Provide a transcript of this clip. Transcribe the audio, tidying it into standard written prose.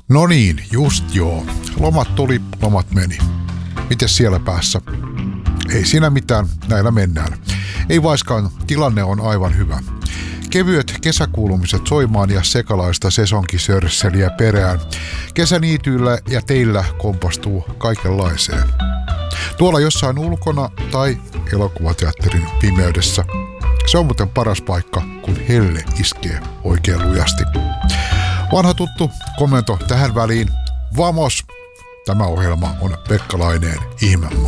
No niin, just joo. Lomat tuli, lomat meni. Mites siellä päässä? Ei siinä mitään, näillä mennään. Ei vaiskaan, tilanne on aivan hyvä. Kevyet kesäkuulumiset soimaan ja sekalaista sesonkisörsseliä perään. Kesäniityillä ja teillä kompastuu kaikenlaiseen. Tuolla jossain ulkona tai elokuvateatterin pimeydessä. Se on muuten paras paikka, kun helle iskee oikein lujasti. Vanha tuttu komento tähän väliin. Vamos! Tämä ohjelma on Pekka Laineen ihmemaa.